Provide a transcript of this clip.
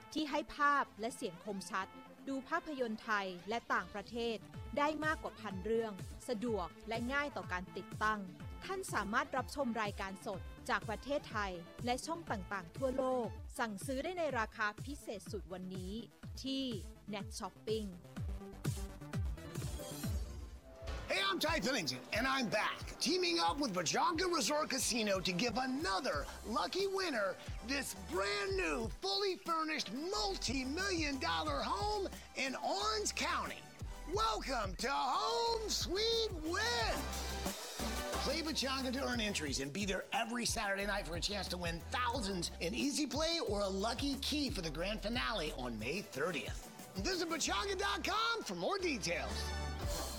ที่ให้ภาพและเสียงคมชัดดูภาพยนตร์ไทยและต่างประเทศได้มากกว่า1,000 เรื่องสะดวกและง่ายต่อการติดตั้งท่านสามารถรับชมรายการสดจากประเทศไทยและช่องต่างๆทั่วโลกสั่งซื้อได้ในราคาพิเศษสุดวันนี้ที่ Net Shopping Hey, I'm Ty Pennington, and I'm back, teaming up with Pechanga Resort Casino to give another lucky winner this brand new, fully furnished, multi-million-dollar home in Orange County. Welcome to Home Sweet Win! Play Pechanga to earn entries and be there every Saturday night for a chance to win thousands in Easy Play or a lucky key for the grand finale on May 30th. Visit Pechanga.com for more details.